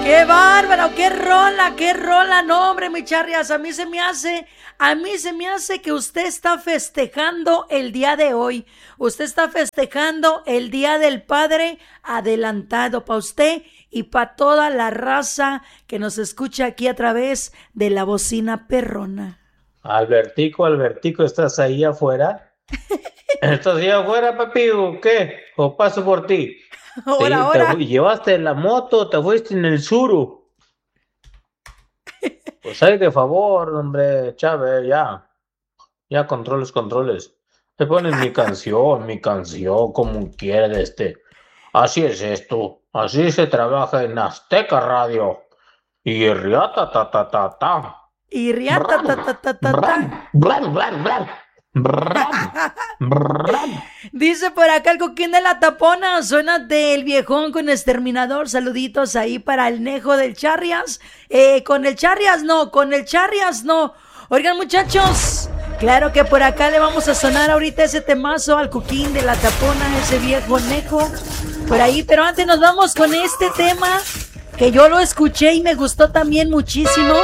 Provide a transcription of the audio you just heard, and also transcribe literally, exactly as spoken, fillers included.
¡Qué bárbaro! ¡Qué rola! ¡Qué rola! No, hombre, mi Charrias, a mí se me hace, a mí se me hace que usted está festejando el día de hoy. Usted está festejando el Día del Padre adelantado para usted y para toda la raza que nos escucha aquí a través de la bocina perrona. Albertico, Albertico, ¿estás ahí afuera? ¿Estás ahí afuera, papi, o qué? ¿O paso por ti? Ahora, Sí, ahora. te llevaste la moto, te fuiste en el suru. Pues hay de favor, hombre, Chávez, ya. Ya, controles, controles. Te ponen mi canción, mi canción, como quiere este. Así es esto. Así se trabaja en Azteca Radio. Y riata ta ta ta ta. Y riata ta ta ta ta ta. Bran, bran, bran. Bran, bran. Dice por acá el Coquín de la Tapona, suena del viejón con exterminador. Saluditos ahí para el Nejo del Charrias. Eh, con el Charrias no, con el Charrias no. Oigan, muchachos, claro que por acá le vamos a sonar ahorita ese temazo al Coquín de la Tapona, ese viejo Nejo por ahí. Pero antes nos vamos con este tema que yo lo escuché y me gustó también muchísimo.